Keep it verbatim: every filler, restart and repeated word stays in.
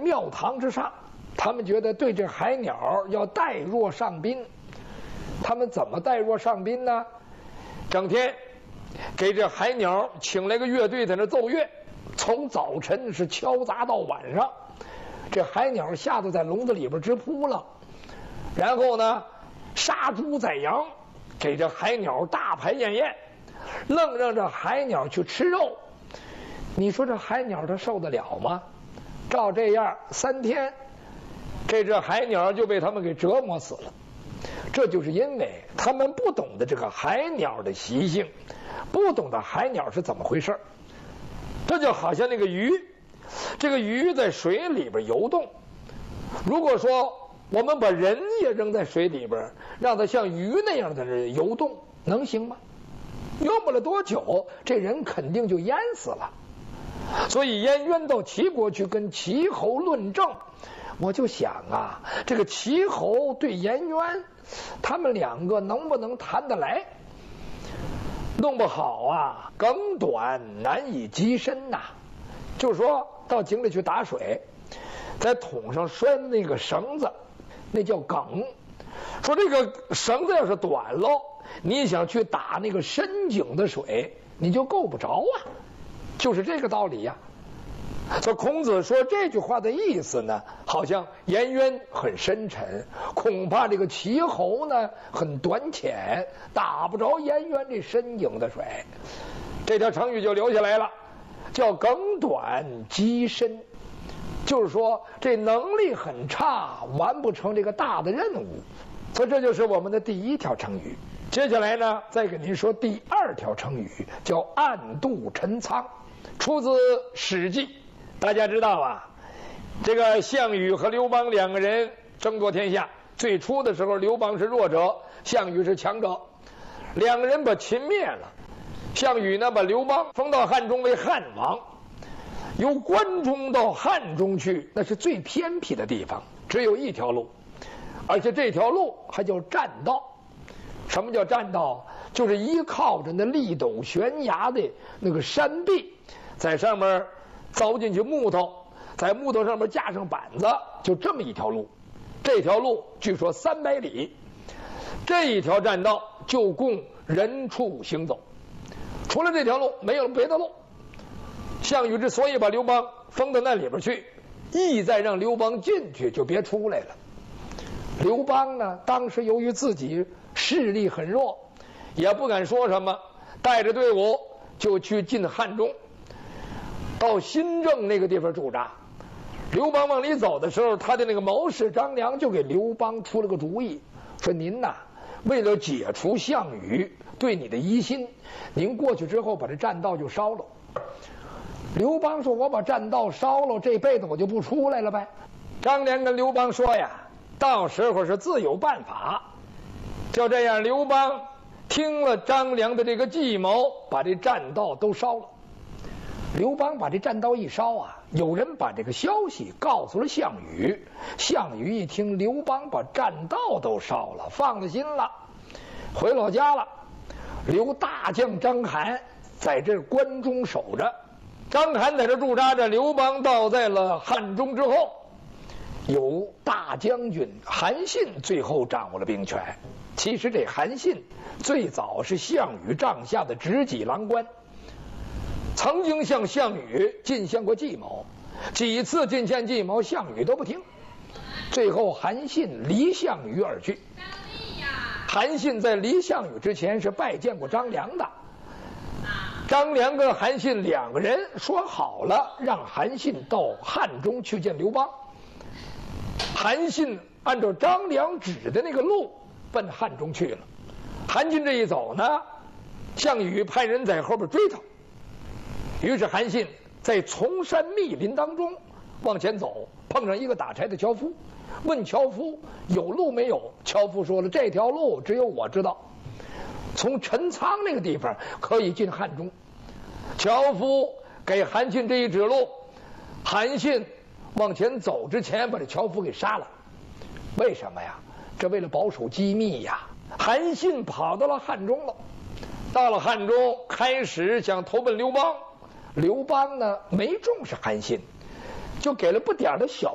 庙堂之上，他们觉得对这海鸟要待若上宾。他们怎么待若上宾呢？整天给这海鸟请来个乐队在那奏乐，从早晨是敲砸到晚上，这海鸟吓得在笼子里边直扑了。然后呢，杀猪宰羊，给这海鸟大排宴宴，愣让这海鸟去吃肉。你说这海鸟它受得了吗？照这样三天，这只海鸟就被他们给折磨死了。这就是因为他们不懂得这个海鸟的习性，不懂得海鸟是怎么回事。这就好像那个鱼，这个鱼在水里边游动，如果说我们把人也扔在水里边，让它像鱼那样的游动，能行吗？用不了多久，这人肯定就淹死了。所以颜渊到齐国去跟齐侯论政，我就想啊，这个齐侯对颜渊，他们两个能不能谈得来？弄不好啊，梗短难以及深呐。就是说到井里去打水，在桶上拴那个绳子，那叫梗。说这个绳子要是短喽，你想去打那个深井的水，你就够不着啊。就是这个道理呀。所以孔子说这句话的意思呢，好像颜渊很深沉，恐怕这个齐侯呢很短浅，打不着颜渊这深井的水。这条成语就留下来了，叫梗短击深，就是说这能力很差，完不成这个大的任务。所以这就是我们的第一条成语。接下来呢，再给您说第二条成语，叫暗度陈仓，出自《史记》。大家知道啊，这个项羽和刘邦两个人争夺天下，最初的时候刘邦是弱者，项羽是强者，两个人把秦灭了。项羽呢把刘邦封到汉中为汉王，由关中到汉中去，那是最偏僻的地方，只有一条路，而且这条路还叫栈道。什么叫栈道？就是依靠着那立陡悬崖的那个山壁，在上面凿进去木头，在木头上面架上板子，就这么一条路。这条路据说三百里，这一条栈道就供人畜行走，除了这条路没有别的路。项羽之所以把刘邦封到那里边去，意在让刘邦进去就别出来了。刘邦呢，当时由于自己势力很弱，也不敢说什么，带着队伍就去进汉中，到新郑那个地方驻扎。刘邦往里走的时候，他的那个谋士张良就给刘邦出了个主意，说您呐，为了解除项羽对你的疑心，您过去之后把这栈道就烧了。刘邦说，我把栈道烧了，这辈子我就不出来了呗。张良跟刘邦说呀，到时候是自有办法。就这样，刘邦听了张良的这个计谋，把这栈道都烧了。刘邦把这栈道一烧啊，有人把这个消息告诉了项羽。项羽一听刘邦把栈道都烧了，放了心了，回老家了。留大将章邯在这关中守着。章邯在这驻扎着。刘邦到在了汉中之后，有大将军韩信最后掌握了兵权。其实这韩信最早是项羽帐下的执戟郎官，曾经向项羽进献过计谋，几次进献计谋项羽都不听，最后韩信离项羽而去。韩信在离项羽之前是拜见过张良的，张良跟韩信两个人说好了，让韩信到汉中去见刘邦。韩信按照张良指的那个路奔汉中去了。韩信这一走呢，项羽派人在后边追他。于是韩信在丛山密林当中往前走，碰上一个打柴的樵夫，问樵夫有路没有。樵夫说了，这条路只有我知道，从陈仓那个地方可以进汉中。樵夫给韩信这一指路，韩信往前走之前把这樵夫给杀了。为什么呀？这为了保守机密呀。韩信跑到了汉中了，到了汉中开始想投奔刘邦。刘邦呢没重视韩信，就给了不点的小